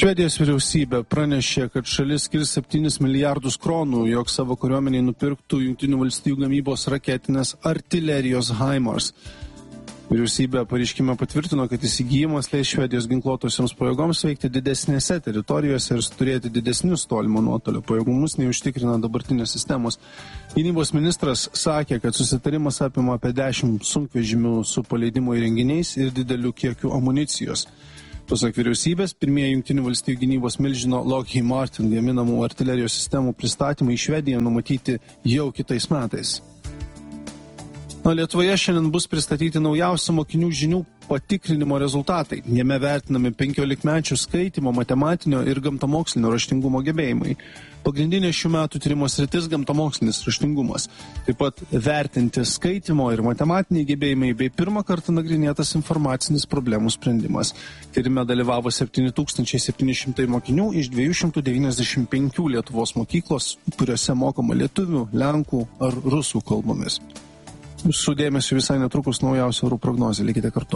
Švedijos vyriausybė pranešė, kad šalis skirs 7 milijardus kronų, jog savo kariuomeniai nupirktų Jungtinių valstijų gamybos raketinės artilerijos HIMARS. Vyriausybė pareiškime patvirtino, kad įsigijimas leis Švedijos ginkluotosioms pajėgoms veikti didesnėse teritorijose ir turėti didesnius tolimo nuotolio pajėgumus, nei užtikrina dabartinės sistemos. Gynybos ministras sakė, kad susitarimas apima apie 10 sunkvežimių su paleidimo įrenginiais ir dideliu kiekiu amunicijos. Pasak vyriausybės, pirmieji Jungtinių valstijų gynybos milžino Lockheed Martin gaminamų artilerijos sistemų pristatymai į Švediją numatyti jau kitais metais. Lietuvoje šiandien bus pristatyti naujausi mokinių žinių patikrinimo rezultatai. Jame vertinami 15-mečių skaitymo, matematinio ir gamtamokslinio raštingumo gebėjimai. Pagrindinė šių metų tyrimo sritis gamtamokslinis raštingumas. Taip pat vertinti skaitymo ir matematiniai gebėjimai bei pirmą kartą nagrinėtas informacinis problemų sprendimas. Tyrime dalyvavo 7700 mokinių iš 295 Lietuvos mokyklos, kuriuose mokoma lietuvių, lenkų ar rusų kalbomis. Jūsų dėmesio visai netrukus naujausia orų prognozė. Likite kartu.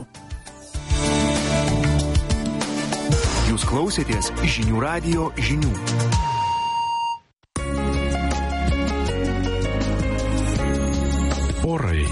Jūs klausėtės Žinių radijo žinių. Orai.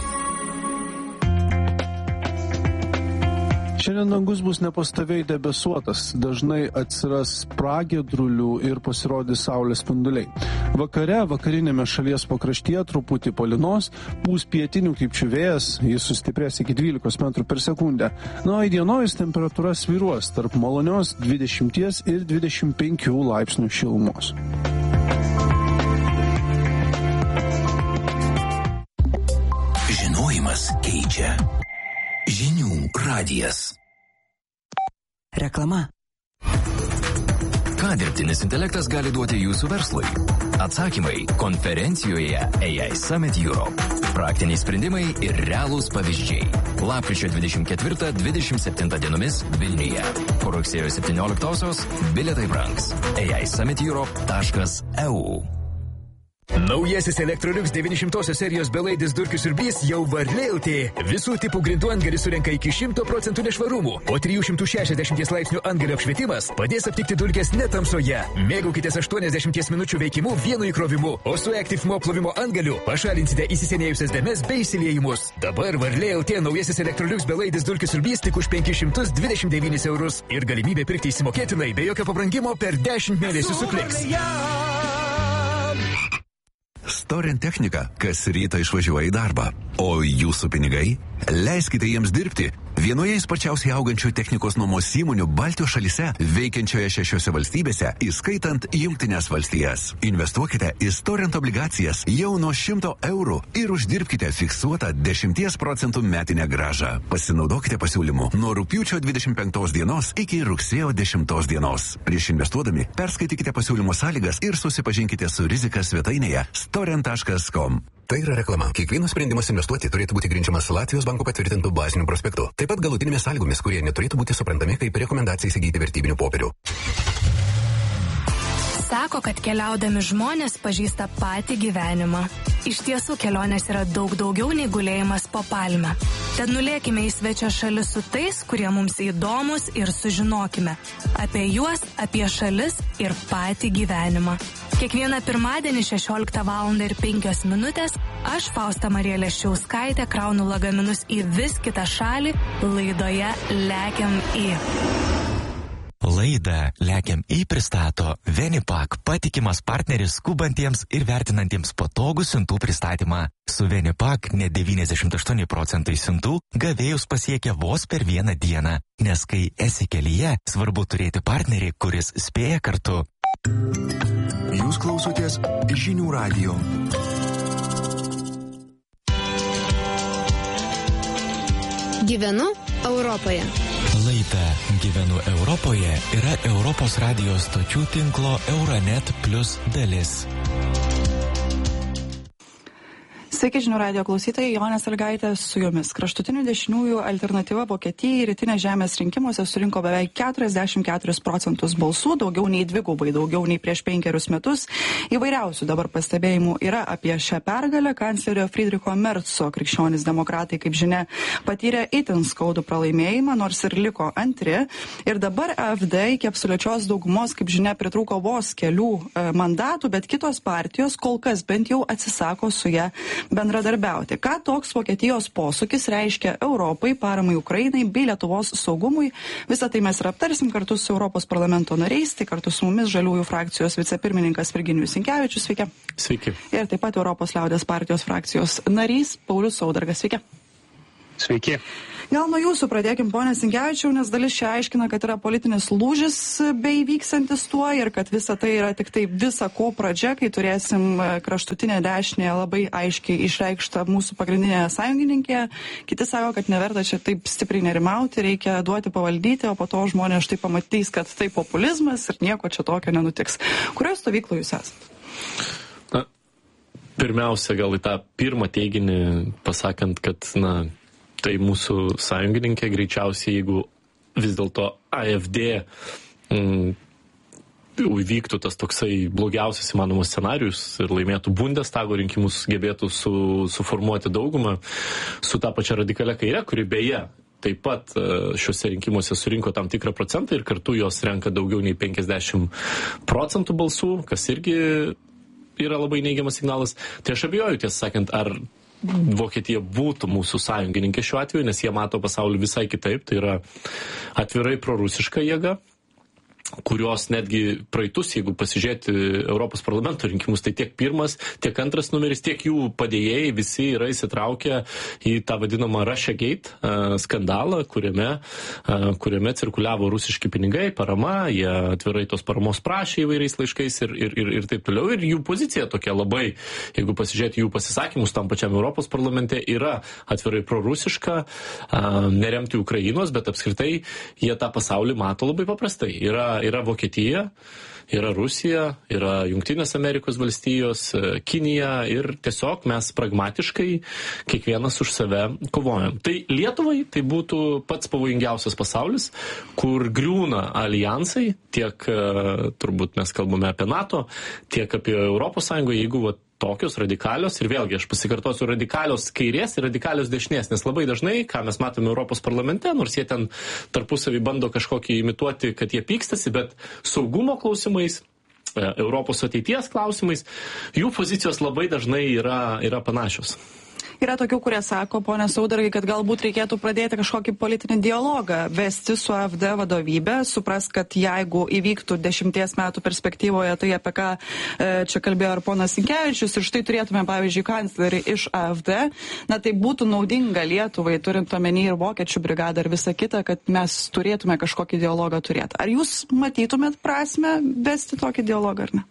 Šiandien dangus bus nepastoviai debesuotas, dažnai atsiras pragiedrulių ir pasirodys saulės spinduliai. Vakarinėme šalies pakraštyje truputį palynos, pūs pietinių krypčių vėjas, jis sustiprės iki 12 metrų per sekundę. Įdienojus temperatūra svyruos tarp malonios 20 ir 25 laipsnių šilumos. Žinojimas keičia. Žinių radijas. Reklama. Ką dirbtinis intelektas gali duoti jūsų verslui? Atsakymai konferencijoje AI Summit Europe. Praktiniai sprendimai ir realūs pavyzdžiai. Lapkričio 24-27 dienomis Vilniuje. Po rugsėjo 17-osios bilietai brangs. AISummitEurope.eu. Naujasis Electrolux 900 serijos belaidis durkių siurblys jau varlėlti. Visų tipų grindų antgalis surenka iki 100% nešvarumų, o 360 laipsnių antgalio apšvietimas padės aptikti dulkes netamsoje. Mėgaukitės 80 minučių veikimu vienu įkrovimu, o su Active Mop plovimo antgaliu pašalinsite įsisenėjusias dėmes bei įsiliejimus. Dabar varlėlti naujasis Electrolux belaidis durkių siurblys tik už 529 eurus ir galimybė pirkti įsimokėtinai be jokio pabrangimo per 10 mėnesių su Kliks. Storent technika, kas rytą išvažiuoja į darbą. O jūsų pinigai? Leiskite jiems dirbti. Vienoje sparčiausiai augančių technikos nuomos įmonių Baltijos šalyse, veikiančioje 6 valstybėse, įskaitant Jungtines valstijas. Investuokite į Storent obligacijas jau nuo 100 eurų ir uždirbkite fiksuotą 10% metinę grąžą. Pasinaudokite pasiūlymu nuo rugpjūčio 25 dienos iki rugsėjo 10 dienos. Prieš investuodami perskaitykite pasiūlymo sąlygas ir susipažinkite su rizika svetainėje storent.com. Tai yra reklama. Kiekvienas sprendimas investuoti turėtų būti grindžiamas Latvijos banko patvirtintų bazinių prospektų. Taip pat galutinėmis sąlygomis, kurie neturėtų būti suprantami kaip rekomendacija įsigyti vertybinių popierių. Sako, kad keliaudami žmonės pažįsta patį gyvenimą. Iš tiesų, kelionės yra daug daugiau nei gulėjimas po palme. Tad nulėkime į svečio šalis su tais, kurie mums įdomus ir sužinokime apie juos, apie šalis ir patį gyvenimą. Kiekvieną pirmadienį 16:05 aš, Fausta Marija Leščiauskaitė, kraunu lagaminus į vis kitą šalį laidoje Lekiam į. Laidą Lekiam į pristato Venipak, patikimas partneris skubantiems ir vertinantiems patogų siuntų pristatymą. Su Venipak net 98% siuntų gavėjus pasiekia vos per vieną dieną, nes kai esi kelyje, svarbu turėti partnerį, kuris spėja kartu. Jūs klausotės Žinių radijo. Gyvenu Europoje. Laida Gyvenu Europoje yra Europos radijos stočių tinklo Euronet Plus dalis. Sveiki, žinių radijo klausytojai, Jonė Sąlygaitė su jumis. Kraštutinių dešiniųjų alternatyva Vokietijai rytinės žemės rinkimuose surinko beveik 44% balsų, daugiau nei dvigubai, daugiau nei prieš 5 metus. Įvairiausių dabar pastebėjimų yra apie šią pergalę. Kanclerio Friedricho Merco krikščionys demokratai, kaip žinia, patyrė itin skaudų pralaimėjimą, nors ir liko antri. Ir dabar AfD iki absoliučios daugumos, kaip žinia, pritrūko vos kelių mandatų, bet kitos partijos kol kas bent jau atsisako su ją bendradarbiauti. Ką toks Vokietijos posūkis reiškia Europai, paramai Ukrainai bei Lietuvos saugumui? Visą tai mes ir aptarsim kartu su Europos parlamento nariais, tai kartu su mumis Žaliųjų frakcijos vicepirmininkas Virginijus Sinkevičius, sveiki. Sveiki. Ir taip pat Europos liaudės partijos frakcijos narys Paulius Saudargas, sveiki. Sveiki. Gal nuo jūsų pradėkim, ponė Sinkevičiau, nes dalis čia aiškina, kad yra politinis lūžis bei vykstantis tuo ir kad visa tai yra tik tai visa ko pradžia, kai turėsim kraštutinę dešinę labai aiškiai išreikštą mūsų pagrindinę sąjungininkę. Kiti sako, kad neverta čia taip stipriai nerimauti, reikia duoti pavaldyti, o po to žmonės štai pamatys, kad tai populizmas ir nieko čia tokio nenutiks. Kurioje stovykloje jūs esate? Pirmiausia, gal į tą pirmą teiginį pasakant, kad, tai mūsų sąjungininkė greičiausiai, jeigu vis dėlto AfD įvyktų tas toksai blogiausias įmanomas scenarius ir laimėtų Bundestago rinkimus, gebėtų suformuoti daugumą su tą pačią radikalia kaire, kuri beje taip pat šiuose rinkimuose surinko tam tikrą procentą ir kartu jos renka daugiau nei 50% balsų, kas irgi yra labai neigiamas signalas. Tai aš abejoju, tiesą sakant, ar Vokietija būtų mūsų sąjungininkė šiuo atveju, nes jie mato pasaulį visai kitaip, tai yra atvirai prorusiška jėga, kurios netgi praeitus, jeigu pasižiūrėti Europos parlamento rinkimus, tai tiek pirmas, tiek antras numeris, tiek jų padėjėjai visi yra įsitraukę į tą vadinamą Russiagate skandalą, kuriame cirkuliavo rusiški pinigai, parama, jie atvirai tos paramos prašė įvairiais laiškais ir taip toliau. Ir jų pozicija tokia labai, jeigu pasižiūrėti jų pasisakymus tam pačiam Europos parlamente, yra atvirai prorusiška, neremti Ukrainos, bet apskritai jie tą pasaulį mato labai paprastai. Yra Vokietija, yra Rusija, yra Jungtinės Amerikos valstijos, Kinija ir tiesiog mes pragmatiškai kiekvienas už save kovojam. Tai Lietuvai tai būtų pats pavojingiausias pasaulis, kur griūna alijansai, tiek turbūt mes kalbame apie NATO, tiek apie Europos Sąjungą, jeigu tokios radikalios ir vėlgi aš pasikartosiu radikalios kairės ir radikalios dešinės, nes labai dažnai, ką mes matome Europos parlamente, nors jie ten tarpusavį bando kažkokį imituoti, kad jie pykstasi, bet saugumo klausimais, Europos ateities klausimais, jų pozicijos labai dažnai yra panašios. Yra tokių, kurie sako, ponė Saudargai, kad galbūt reikėtų pradėti kažkokį politinį dialogą, vesti su AfD vadovybė, supras, kad jeigu įvyktų 10 metų perspektyvoje, tai apie ką čia kalbėjo ir ponas Sinkevičius, ir štai turėtume, pavyzdžiui, kanclerį iš AfD, tai būtų naudinga Lietuvai, turint omeny ir vokiečių brigadą ir visą kitą, kad mes turėtume kažkokį dialogą turėti. Ar jūs matytumėt prasmę vesti tokį dialogą ar ne?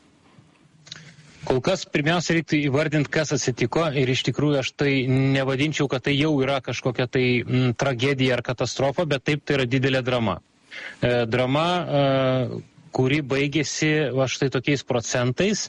Kol kas pirmiausia reiktų įvardinti, kas atsitiko ir iš tikrųjų aš tai nevadinčiau, kad tai jau yra kažkokia tai tragedija ar katastrofa, bet taip tai yra didelė drama. Drama, kuri baigėsi štai tokiais procentais.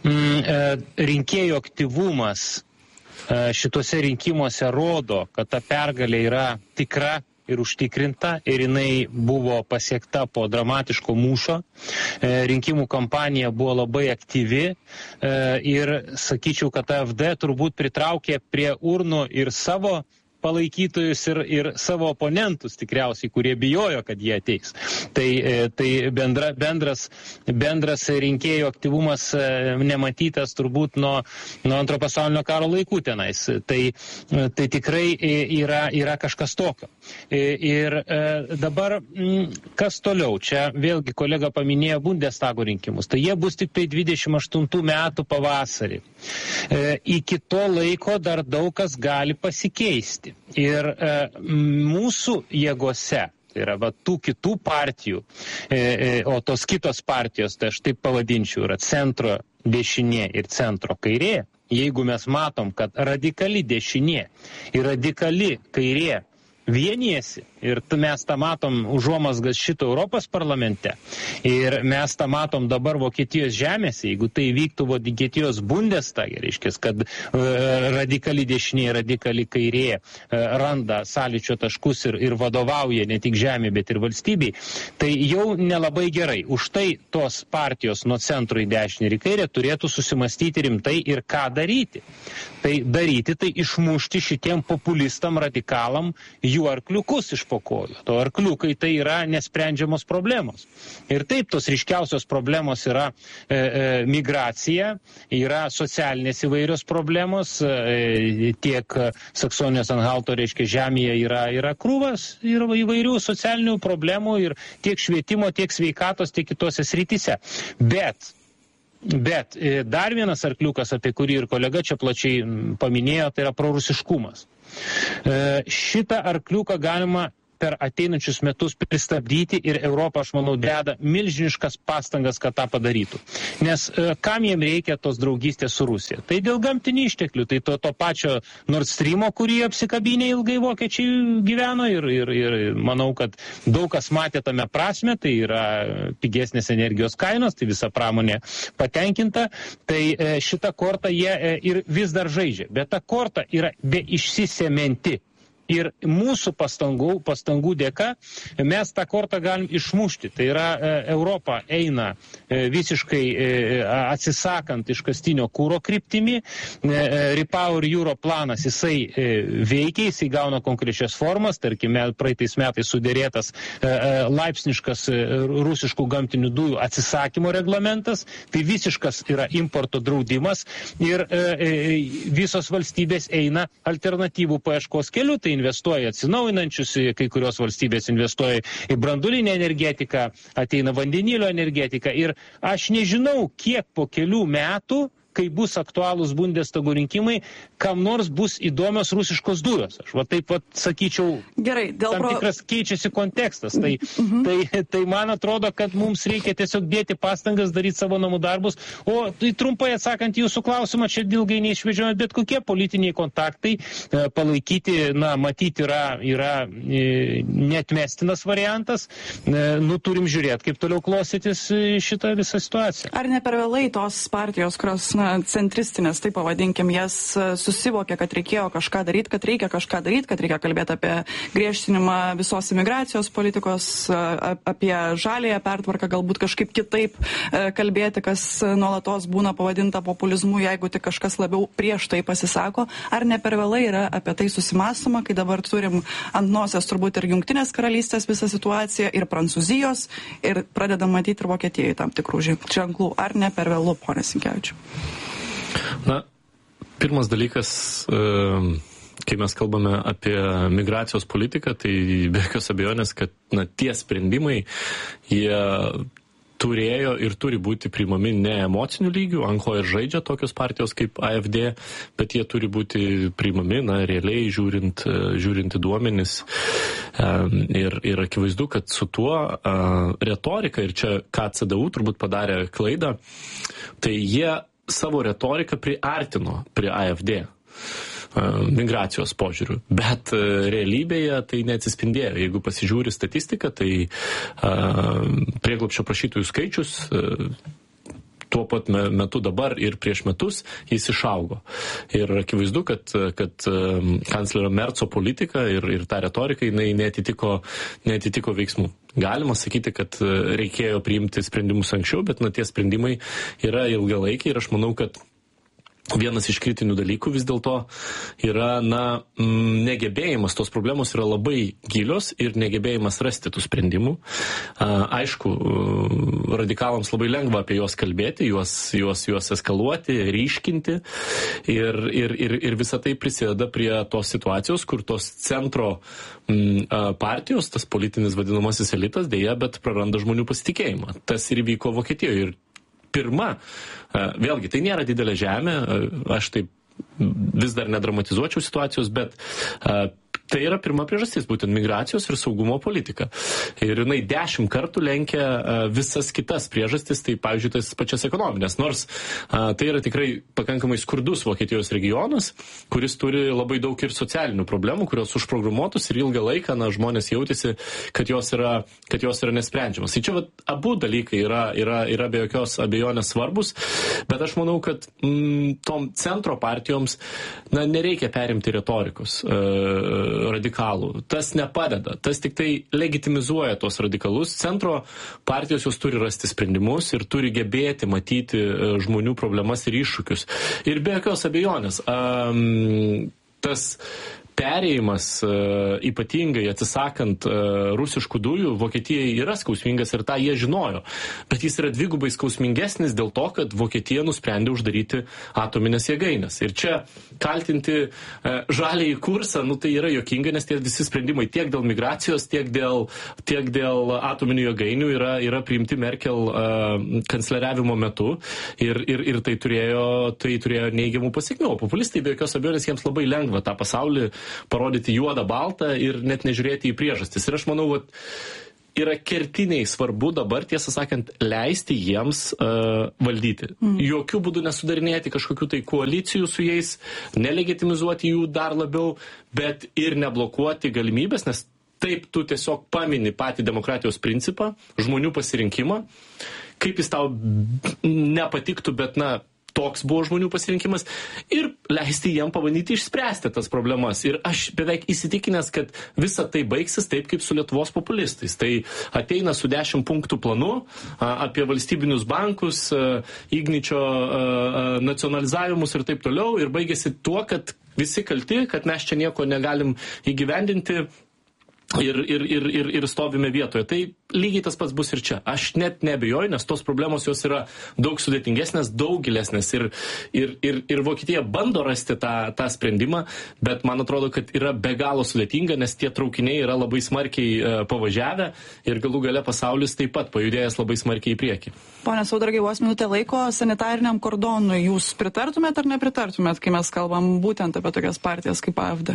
Rinkėjų aktyvumas šituose rinkimuose rodo, kad ta pergalė yra tikra ir užtikrinta, ir jinai buvo pasiekta po dramatiško mūšio. Rinkimų kampanija buvo labai aktyvi ir sakyčiau, kad AfD turbūt pritraukė prie urnų ir savo palaikytojus ir savo oponentus tikriausiai, kurie bijojo, kad jie ateis. Tai bendras rinkėjų aktyvumas nematytas turbūt nuo Antro pasaulinio karo laikų tenais. Tai tikrai yra kažkas tokio. Ir dabar kas toliau? Čia vėlgi kolega paminėjo Bundestago rinkimus. Tai jie bus tik tai 28 metų pavasarį. Iki to laiko dar daug kas gali pasikeisti. Ir mūsų jėgose, tai yra tų kitų partijų, o tos kitos partijos, tai aš taip pavadinčiau, yra centro dešinė ir centro kairė, jeigu mes matom, kad radikali dešinė ir radikali kairė vienijasi, Ir mes tą matom užuomazgas šito Europos parlamente. Ir mes tą matom dabar Vokietijos žemėse. Jeigu tai vyktų Vokietijos Bundestage, reiškia, kad radikali dešinė, radikali kairė randa sąlyčio taškus ir vadovauja ne tik žemė, bet ir valstybei, tai jau nelabai gerai. Už tai tos partijos nuo centro į dešinę ir į kairę turėtų susimastyti rimtai ir ką daryti. Tai daryti, tai išmušti šitiem populistam, radikalam jų arkliukus iš po kojų. To arkliukai tai yra nesprendžiamos problemos. Ir taip, tos ryškiausios problemos yra migracija, yra socialinės įvairios problemos, tiek Saksonijos Anhalto, reiškia, žemėje yra krūvas, yra įvairių socialinių problemų ir tiek švietimo, tiek sveikatos, tiek kitose srityse. Bet dar vienas arkliukas, apie kurį ir kolega čia plačiai paminėjo, tai yra prorusiškumas. Šitą arkliuką galima per ateinančius metus pristabdyti ir Europą, aš manau, deda milžiniškas pastangas, kad tą padarytų. Nes kam jiem reikia tos draugystės su Rusija? Tai dėl gamtinių išteklių, tai to pačio Nord Streamo, kurį apsikabinė ilgai vokiečiai gyveno ir manau, kad daug kas matė tame prasme, tai yra pigesnės energijos kainos, tai visa pramonė patenkinta, tai šitą kortą jie ir vis dar žaidžia, bet ta korta yra be išsisementi. Ir mūsų pastangų dėka mes tą kortą galim išmušti. Tai yra Europa eina visiškai atsisakant iškastinio kuro kryptimi. Repower Europe planas, jisai veikia, jisai gauna konkrečias formas. Tarkime, praeitais metais sudėrėtas laipsniškas rusiškų gamtinių dujų atsisakymo reglamentas. Tai visiškas yra importo draudimas. Ir visos valstybės eina alternatyvų paieškos keliu. Tai investuoja atsinaujinančius, kai kurios valstybės investuoja į branduolinę energetiką, ateina vandenilio energetika ir aš nežinau, kiek po kelių metų, kai bus aktualūs Bundestago rinkimai, kam nors bus įdomios rusiškos dujos. Aš taip sakyčiau, gerai, tam tikras keičiasi kontekstas. Tai man atrodo, kad mums reikia tiesiog dėti pastangas, daryti savo namų darbus. O tai trumpai atsakant jūsų klausimą, čia ilgai neišvedžiojant, bet kokie politiniai kontaktai palaikyti, matyti yra neatmestinas variantas. Turim žiūrėti, kaip toliau klostytis šitą visą situaciją. Ar ne per vėlai tos partijos, kurios centristinės, taip pavadinkim, jas susivokė, kad reikėjo kažką daryti, kad reikia kalbėti apie griežtinimą visos imigracijos politikos, apie žaliąją pertvarką, galbūt kažkaip kitaip kalbėti, kas nuolatos būna pavadinta populizmu, jeigu tik kažkas labiau prieš tai pasisako. Ar ne per vėlai yra apie tai susimąstoma, kai dabar turim ant nosies turbūt ir Jungtinės karalystės visą situaciją, ir Prancūzijos, ir pradedam matyti ir Vokietijai tam tikrų ženklų. Ar ne per vėlu, pone Sinkevičiau? Na, pirmas dalykas, kai mes kalbame apie migracijos politiką, tai be jokios abejonės, kad tie sprendimai, jie turėjo ir turi būti priimami ne emocinių lygių, ant ko ir žaidžia tokios partijos kaip AfD, bet jie turi būti priimami, realiai žiūrint į duomenis. Ir akivaizdu, kad su tuo retorika, ir čia ką CDU turbūt padarė klaidą, tai jie savo retoriką priartino prie AfD migracijos požiūrių, bet realybėje tai neatsispindėjo. Jeigu pasižiūri statistiką, tai prieglobsčio prašytojų skaičius tuo pat metu dabar ir prieš metus jis išaugo. Ir akivaizdu, kad kanclerio Merco politika ir ta retorika jinai neatitiko veiksmų. Galima sakyti, kad reikėjo priimti sprendimus anksčiau, bet tie sprendimai yra ilgalaikiai ir aš manau, kad vienas iš kritinių dalykų vis dėlto yra, negebėjimas, tos problemos yra labai gilios ir negebėjimas rasti tų sprendimų. Aišku, radikalams labai lengva apie juos kalbėti, juos eskaluoti, ryškinti ir visa tai prisideda prie tos situacijos, kur tos centro partijos, tas politinis vadinamasis elitas, dėja, bet praranda žmonių pasitikėjimą. Tas ir įvyko Vokietijoje. Ir pirma, vėlgi, tai nėra didelė žemė, aš taip vis dar nedramatizuočiau situacijos, bet Tai yra pirma priežastis, būtent migracijos ir saugumo politika. Ir jinai 10 kartų lenkia visas kitas priežastis, tai pavyzdžiui, tas pačias ekonominės. Nors tai yra tikrai pakankamai skurdus Vokietijos regionas, kuris turi labai daug ir socialinių problemų, kurios užprogramuotus ir ilgą laiką žmonės jautėsi, kad jos yra nesprendžiamas. Tai čia abu dalykai yra be jokios abejonės svarbus, bet aš manau, kad tom centro partijoms nereikia perimti retorikos radikalų. Tas nepadeda. Tas tik tai legitimizuoja tos radikalus. Centro partijos jos turi rasti sprendimus ir turi gebėti matyti žmonių problemas ir iššūkius. Ir be jokios abejonės, tas perėjimas, ypatingai atsisakant rusiškų dujų, Vokietijai yra skausmingas ir tą jie žinojo. Bet jis yra dvigubai skausmingesnis dėl to, kad Vokietija nusprendė uždaryti atominės jėgainės. Ir čia kaltinti žaliąjį kursą, tai yra juokinga, nes tie visi sprendimai tiek dėl migracijos, tiek dėl atominių jėgainių yra priimti Merkel kancleriavimo metu ir tai turėjo neigiamų pasekmių. Populistai be jokios abejonės jiems labai lengva tą pasaulį parodyti juodą baltą ir net nežiūrėti į priežastis. Ir aš manau, yra kertiniai svarbu dabar, tiesą sakant, leisti jiems valdyti. Jokių būdų nesudarinėti kažkokių tai koalicijų su jais, nelegitimizuoti jų dar labiau, bet ir neblokuoti galimybės, nes taip tu tiesiog pamini patį demokratijos principą, žmonių pasirinkimą, kaip jis tau nepatiktų, bet toks buvo žmonių pasirinkimas ir leisti jiem pabandyti išspręsti tas problemas. Ir aš beveik įsitikinęs, kad visa tai baigsis taip, kaip su Lietuvos populistais. Tai ateina su 10 punktų planu apie valstybinius bankus, Igničio nacionalizavimus ir taip toliau ir baigėsi tuo, kad visi kalti, kad mes čia nieko negalim įgyvendinti ir stovime vietoje. Tai lygiai tas pats bus ir čia. Aš net neabejoju, nes tos problemos jos yra daug sudėtingesnės, daug gilesnės ir Vokietija bando rasti tą sprendimą, bet man atrodo, kad yra be galo sudėtinga, nes tie traukiniai yra labai smarkiai pavažiavę ir galų gale pasaulis taip pat pajudėjęs labai smarkiai į priekį. Pone Saudargai, vos minutė laiko sanitariniam kordonui. Jūs pritartumėt ar nepritartumėt, kai mes kalbam būtent apie tokias partijas kaip AfD?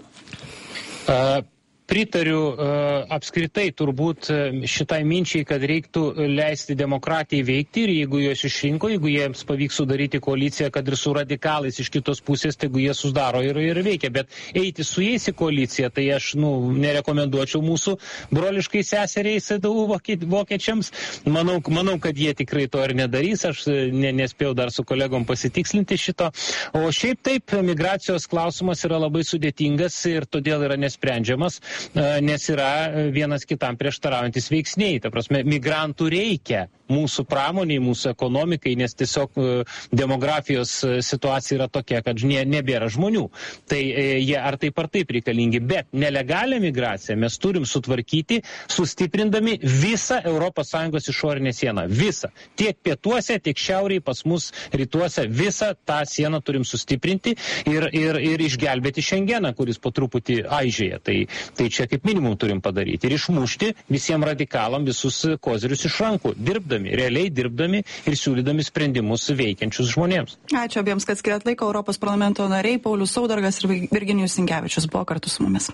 Pritariu apskritai turbūt šitai minčiai, kad reiktų leisti demokratijai veikti ir jeigu juos išrinko, jeigu jiems pavyks sudaryti koaliciją, kad ir su radikalais iš kitos pusės, tai jeigu jie sudaro ir veikia. Bet eiti su jais į koaliciją, tai aš nerekomenduočiau mūsų broliškai seseriai SDU vokiečiams. Manau, kad jie tikrai to ir nedarys. Aš nespėjau dar su kolegom pasitikslinti šito. O šiaip taip, migracijos klausimas yra labai sudėtingas ir todėl yra nesprendžiamas, nes yra vienas kitam prieštaraujantis veiksniai. Ta prasme, migrantų reikia mūsų pramoniai, mūsų ekonomikai, nes tiesiog demografijos situacija yra tokia, kad nebėra žmonių. Tai jie ar taip reikalingi. Bet nelegalią migraciją mes turim sutvarkyti, sustiprindami visą ES išorinę sieną. Visą. Tiek pietuose, tiek šiauriai, pas mus rytuose. Visą tą sieną turim sustiprinti ir išgelbėti Šengeną, kuris po truputį aižėja. Tai čia kaip minimum turim padaryti. Ir išmušti visiems radikalam visus kozirius iš rankų. Realiai dirbdami ir siūlydami sprendimus veikiančius žmonėms. Ačiū abiems, kad skiriat laiko. Europos parlamento nariai Paulius Saudargas ir Virginijus Sinkevičius buvo kartu su mumis.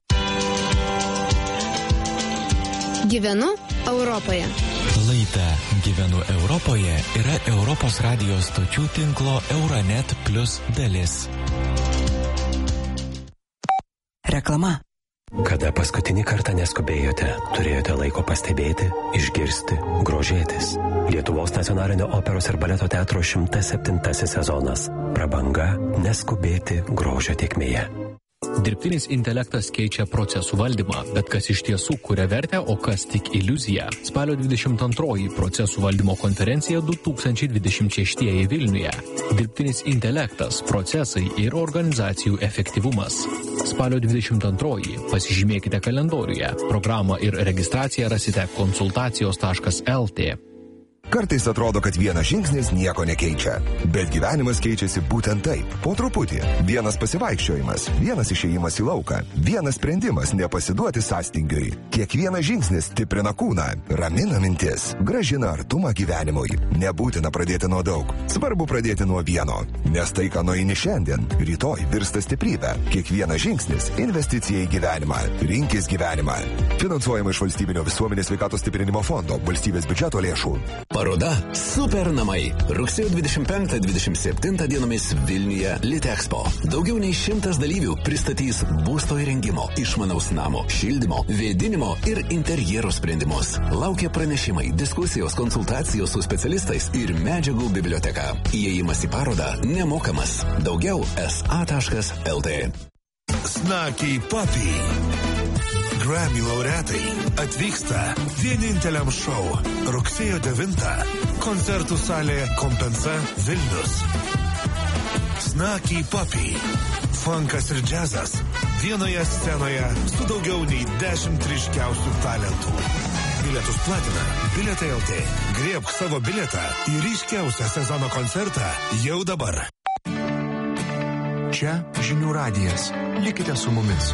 Gyvenu Europoje. Laida Gyvenu Europoje yra Europos radijos stočių tinklo Euronet Plus dalis. Reklama. Kada paskutinį kartą neskubėjote, turėjote laiko pastebėti, išgirsti, grožėtis. Lietuvos nacionalinio operos ir baleto teatro 107 sezonas. Prabanga neskubėti grožio tėkmėje. Dirbtinis intelektas keičia procesų valdymą, bet kas iš tiesų kuria vertę, o kas tik iliuzija. Spalio 22 procesų valdymo konferencija 2026 Vilniuje. Dirbtinis intelektas, procesai ir organizacijų efektyvumas. Spalio 22 pasižymėkite kalendoriuje. Programą ir registraciją rasite konsultacijos.lt. Kartais atrodo, kad vienas žingsnis nieko nekeičia. Bet gyvenimas keičiasi būtent taip, po truputį. Vienas pasivaikščiojimas, vienas išėjimas į lauką, vienas sprendimas nepasiduoti sąstingiui. Kiekvienas žingsnis stiprina kūną, ramina mintis, gražina artumą gyvenimui. Nebūtina pradėti nuo daug. Svarbu pradėti nuo vieno. Nes tai, ką nueini šiandien, rytoj virsta stiprybė. Kiekvienas žingsnis – investicija į gyvenimą. Rinkis gyvenimą. Finansuojama iš Valstybinio visuomenės sveikatos stiprinimo fondo, valstybės biudžeto lėšų. Paroda Super namai. Rugsėjo 25-27 dienomis Vilniuje Litexpo. Daugiau nei 100 dalyvių pristatys būsto įrengimo, išmanaus namo, šildymo, vėdinimo ir interjero sprendimus. Laukia pranešimai, diskusijos, konsultacijos su specialistais ir medžiagų biblioteka. Įėjimas į parodą nemokamas. Daugiau sa.lt. Snakiai Papi. Grammy laureatai atvyksta vieninteliam šou rugsėjo 9. Koncertų salė Kompensa Vilnius. Snakiai Papi. Funkas ir džiazas vienoje scenoje su daugiau nei 10 ryškiausių talentų. Bilietus platina Bilietai LT. Griebk savo bilietą į ryškiausią sezono koncertą jau dabar. Čia Žinių radijas. Likite su mumis.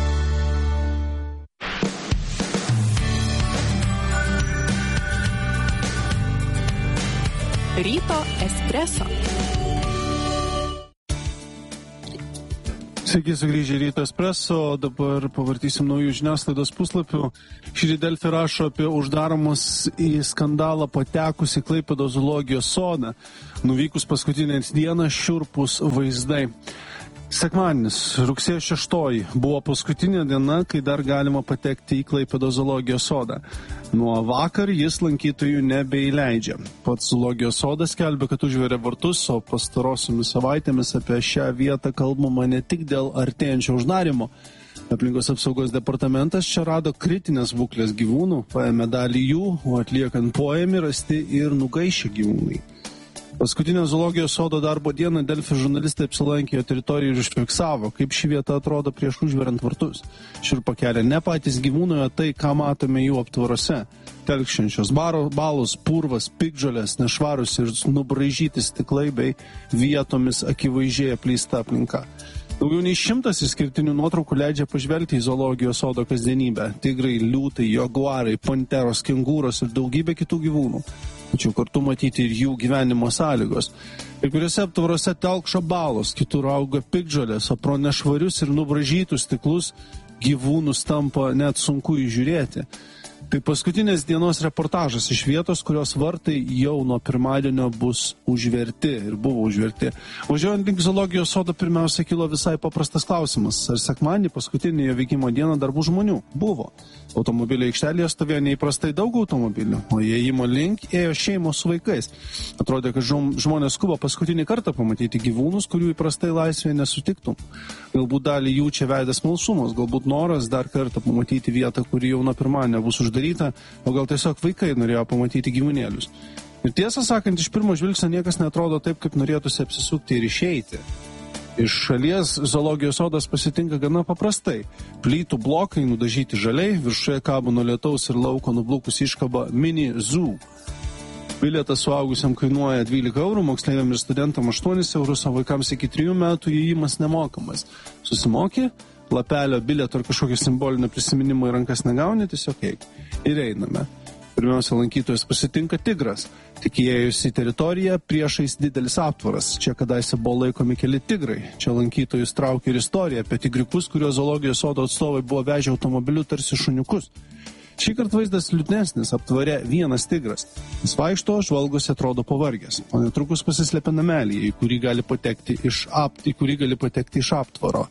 Ryto espreso. Sveiki, sugrįžę Ryto espreso, dabar pavartysim naujų žiniasklaidos puslapių. Šį Delfi rašo apie uždaromus į skandalą patekusi Klaipėdos zoologijos sodą. Nuvykus paskutinę dieną šiurpus vaizdai. Sekmadienis, rugsėjo 6 buvo paskutinė diena, kai dar galima patekti į Klaipėdos zoologijos sodą. Nuo vakar jis lankytojų nebeįleidžia. Pats zoologijos sodas skelbia, kad užveria vartus, o pastarosiomis savaitėmis apie šią vietą kalbama ne tik dėl artėjančio uždarimo. Aplinkos apsaugos departamentas čia rado kritinės būklės gyvūnų, paėmė dalį jų, o atliekant poėmį rasti ir nugaišę gyvūnai. Paskutinę zoologijos sodo darbo dieną Delfi žurnalistai apsilankė jo teritoriją ir užfiksavo, kaip ši vieta atrodo prieš užveriant vartus. Šiurpą kelia ne patys gyvūnai, o tai, ką matome jų aptvaruose. Telkščiančios balos, purvas, piktžolės, nešvarus ir nubraižyti stiklai bei vietomis akivaizdžiai apleista aplinka. Daugiau nei 100 išskirtinių nuotraukų leidžia pažvelgti į zoologijos sodo kasdienybę. Tigrai, liūtai, jaguarai, panteros, kengūros ir daugybė kitų gyvūnų. Tačiau kartu matyti ir jų gyvenimo sąlygos. Kai kuriuose aptvaruose telkšo balos, kitur auga piktžolės, o pro nešvarius ir nubraižytus stiklus gyvūnus tampa net sunku įžiūrėti. Tai paskutinės dienos reportažas iš vietos, kurios vartai jau nuo pirmadienio bus užverti ir buvo užverti. Važiuojant link zoologijos sodo pirmiausia kilo visai paprastas klausimas. Ar sekmadienį paskutinį jo veikimo dieną dar bus žmonių? Buvo. Automobilio aikštelėje stovėjo neįprastai daug automobilių, o įėjimo link ėjo šeimos su vaikais. Atrodė, kad žmonės skuba paskutinį kartą pamatyti gyvūnus, kurių įprastai laisvėje nesutiktum. Galbūt dalį jų čia vedė smalsumas, galbūt noras dar kartą pamatyti vietą, kuri jau nuo pirmadienio bus uždaryta, o gal tiesiog vaikai norėjo pamatyti gyvūnėlius. Ir tiesą sakant, iš pirmo žvilgsnio niekas neatrodo taip, kaip norėtųsi apsisukti ir išeiti. Iš šalies zoologijos sodas pasitinka gana paprastai. Plytų blokai nudažyti žaliai, viršuje kabo nuo lietaus ir lauko nublūkus iškaba mini zoo. Bilietas suaugusiam kainuoja 12 eurų, moksleiviam ir studentam 8 eurus, o vaikams iki 3 metų įėjimas nemokamas. Susimokė, lapelio, bilieto ar kažkokio simbolinio prisiminimo į rankas negauni, tiesiog eik. Ir einame. Pirmiausia, lankytojas pasitinka tigras. Tik įėjus į teritoriją, priešais didelis aptvaras. Čia kadaise buvo laikomi keli tigrai. Čia lankytojus traukia ir istorija apie tigriukus, kuriuos zoologijos sodo atstovai buvo vežę automobiliu tarsi šuniukus. Šįkart vaizdas liūdnesnis, aptvare vienas tigras. Jis vaikšto, žvalgosi, atrodo pavargęs. O netrukus pasislėpia namelyje, į kurį gali patekti iš aptvaro.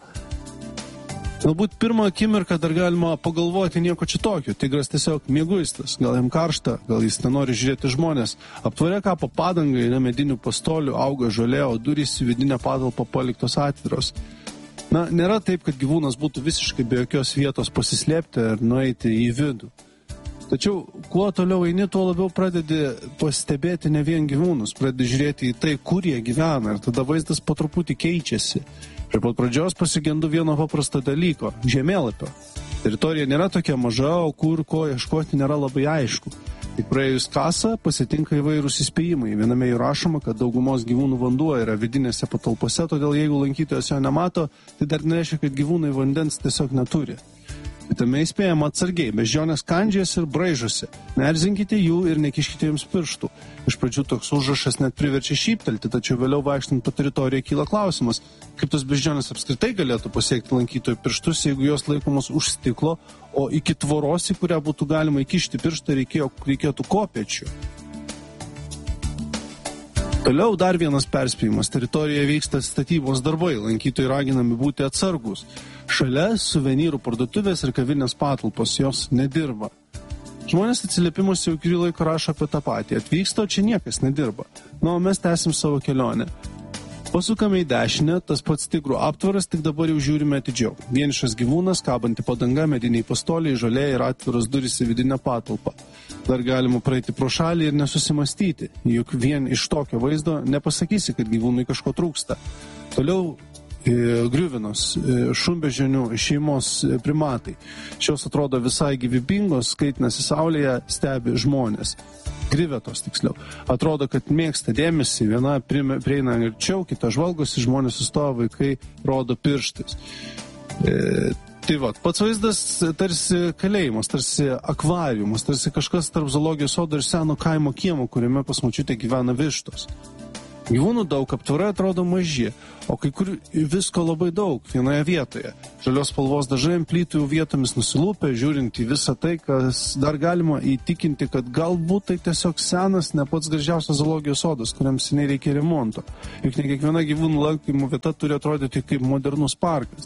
Galbūt pirmą akimirką dar galima pagalvoti nieko čia tokio. Tigras tiesiog mieguistas, gal jam karšta, gal jis nenori žiūrėti žmonės. Aptvare kapo padanga yra medinių pastolių, auga žolė, o durys į vidinę patalpą paliktos atviros. Na, nėra taip, kad gyvūnas būtų visiškai be jokios vietos pasislėpti ar nueiti į vidų. Tačiau, kuo toliau eini, tuo labiau pradedi pastebėti ne vien gyvūnus, pradedi žiūrėti į tai, kur jie gyvena, ir tada vaizdas po truputį keičiasi. Prie pat pradžios pasigendu vieno paprasto dalyko – žemėlapio. Teritorija nėra tokia maža, o kur ko ieškoti nėra labai aišku. Tik praėjus kasą pasitinka įvairūs įspėjimai. Viename jų rašoma, kad daugumos gyvūnų vanduo yra vidinėse patalpose, todėl jeigu lankytojas jo nemato, tai dar nereiškia, kad gyvūnai vandens tiesiog neturi. Kitame įspėjama atsargiai, beždžionės kandžiasi ir braižosi. Neerzinkite jų ir nekiškite jums pirštų. Iš pradžių toks užrašas net priverčia šyptelti, tačiau vėliau vaikštant po teritoriją kyla klausimas, kaip tos beždžionės apskritai galėtų pasiekti lankytojų pirštus, jeigu jos laikomos už stiklo, o iki tvoros, į kurią būtų galima įkišti pirštą, reikėtų kopėčių. Toliau dar vienas perspėjimas. Teritorijoje vyksta statybos darbai, lankytojai raginami būti atsargus. Šalia suvenyrų parduotuvės ir kavinės patalpos, jos nedirba. Žmonės atsiliepimus jau kurį laiką rašo apie tą patį. Atvyksta, o čia niekas nedirba. O mes tęsim savo kelionę. Pasukame į dešinę, tas pats tigrų aptvaras, tik dabar jau žiūrime atidžiau. Vienišas gyvūnas, kabanti padanga, mediniai pastoliai, žolė ir atviros durys į vidinę patalpą. Dar galima praeiti pro šalį ir nesusimastyti, juk vien iš tokio vaizdo nepasakysi, kad gyvūnui kažko trūksta. Toliau griuvinos, šunbeždžionių šeimos primatai. Šios atrodo visai gyvybingos, skaitinasi saulėje, stebi žmonės. Grivetos tiksliau. Atrodo, kad mėgsta dėmesį, viena prieina arčiau, kita žvalgosi, žmonės sustoja, vaikai rodo pirštais. Tai va, pats vaizdas tarsi kalėjimas, tarsi akvariumas, tarsi kažkas tarp zoologijos sodo ir seno kaimo kiemo, kuriame pas močiutę gyvena vištos. Gyvūnų daug, aptvarai atrodo maži, o kai kur visko labai daug vienoje vietoje. Žalios spalvos dažai ant plytų vietomis nusilūpę, žiūrint į visą tai, kas dar galima įtikinti, kad galbūt tai tiesiog senas, ne pats gražiausias zoologijos sodas, kuriam seniai reikia remonto. Juk ne kiekviena gyvūnų lankymo vieta turi atrodyti kaip modernus parkas.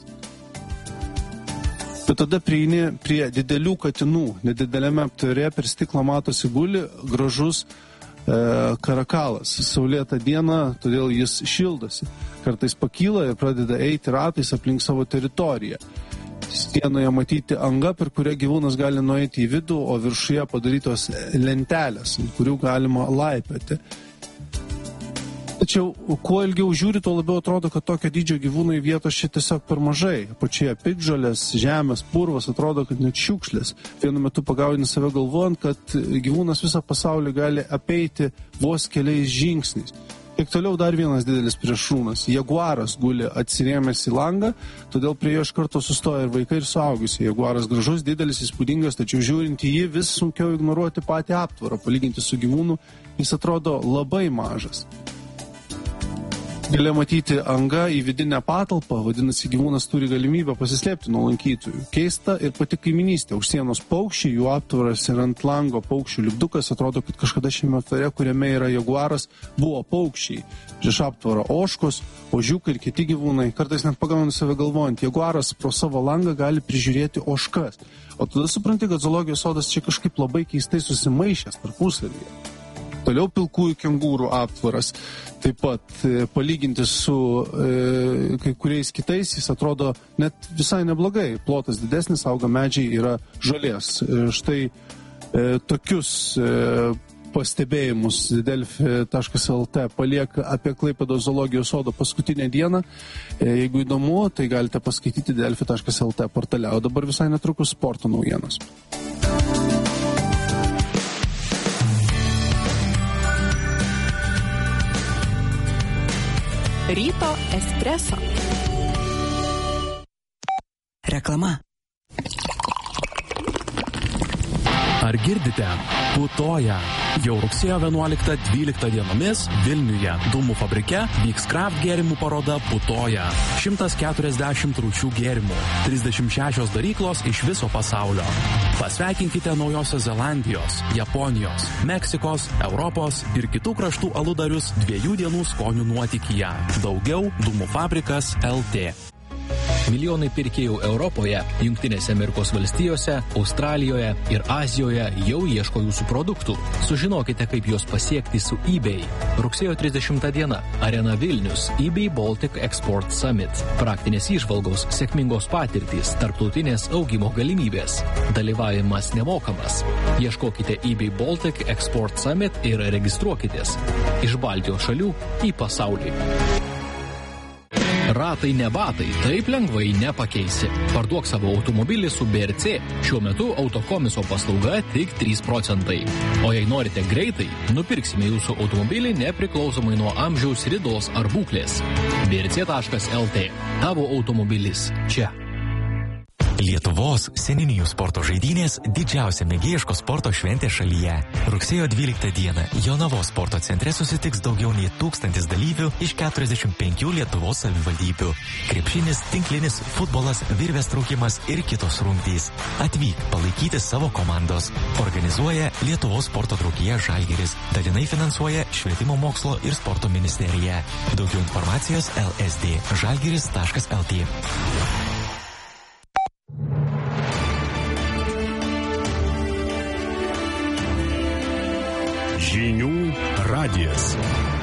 Bet tada prieini prie didelių katinų. Nedideliame aptvare per stiklą matosi guli gražus karakalas. Saulėta diena, todėl jis šildosi. Kartais pakyla ir pradeda eiti ratais aplink savo teritoriją. Sienoje matyti anga, per kurią gyvūnas gali nueiti į vidų, o viršuje padarytos lentelės, ant kurių galima laipioti. Tačiau, kuo ilgiau žiūri, tuo labiau atrodo, kad tokio dydžio gyvūnai vietos čia tiesiog per mažai. Apačioje piktžolės, žemės, purvas, atrodo, kad net šiukšlės. Vienu metu pagauni save galvojant, kad gyvūnas visą pasaulį gali apeiti vos keliais žingsniais. Tiek toliau dar vienas didelis plėšrūnas. Jaguaras guli atsirėmęs į langą, todėl prie jo iš karto sustoja ir vaikai, ir suaugusiai. Jaguaras gražus, didelis, įspūdingas, tačiau žiūrint į jį vis sunkiau ignoruoti patį aptvarą. Palyginti su gyvūnu, jis atrodo labai mažas. Gali matyti anga į vidinę patalpą, vadinasi, gyvūnas turi galimybę pasislėpti nuo lankytojų. Keista ir pati kaiminystė. Už sienos paukščiai, jų aptvaras ir ant lango paukščių lipdukas. Atrodo, kad kažkada šiame aptvare, kuriame yra jaguaras, buvo paukščiai. Prieš aptvarą ožkos, ožiukai ir kiti gyvūnai. Kartais net pagaunu save galvojant, jaguaras pro savo langą gali prižiūrėti ožkas. O tada supranti, kad zoologijos sodas čia kažkaip labai keistai susimaišęs tarpusavyje. Toliau pilkųjų kengūrų aptvaras. Taip pat palyginti su kai kuriais kitais, jis atrodo net visai neblogai. Plotas didesnis, auga medžiai, yra žolės. Štai tokius pastebėjimus delfi.lt palieka apie Klaipėdos zoologijos sodo paskutinę dieną. Jeigu įdomu, tai galite paskaityti delfi.lt portale. O dabar visai netrukus sporto naujienos. Ryto espreso. Reklama. Ar girdite? Putoja. Jau rugsėjo 11-12 dienomis Vilniuje Dūmų fabrike vyks kraft gėrimų paroda Putoja. 140 rūšių gėrimų, 36 daryklos iš viso pasaulio. Pasveikinkite Naujosios Zelandijos, Japonijos, Meksikos, Europos ir kitų kraštų aludarius 2 dienų skonių nuotykyje. Daugiau Dūmų fabrikas LT. Milijonai pirkėjų Europoje, Jungtinėse Amerikos valstijose, Australijoje ir Azijoje jau ieško jūsų produktų. Sužinokite, kaip juos pasiekti su eBay. Rugsėjo 30 diena. Arena Vilnius. eBay Baltic Export Summit. Praktinės įžvalgos, sėkmingos patirtys, tarptautinės augimo galimybės. Dalyvavimas nemokamas. Ieškokite eBay Baltic Export Summit ir registruokitės. Iš Baltijos šalių į pasaulį. Ratai ne batai, taip lengvai nepakeisi. Parduok savo automobilį su BRC. Šiuo metu autokomiso paslauga tik 3%. O jei norite greitai, nupirksime jūsų automobilį nepriklausomai nuo amžiaus, ridos ar būklės. brc.lt. Tavo automobilis čia. Lietuvos seninijų sporto žaidynės didžiausia mėgėjiško sporto šventė šalyje. Rugsėjo 12 dieną Jonavos sporto centre susitiks daugiau nei 1000 dalyvių iš 45 Lietuvos savivaldybių. Krepšinis, tinklinis, futbolas, virvės traukimas ir kitos rungtys. Atvyk palaikyti savo komandos. Organizuoja Lietuvos sporto draugija Žalgiris. Dalinai finansuoja Švietimo mokslo ir sporto ministerija. Daugiau informacijos lsd.žalgiris.lt. Žinių radijas.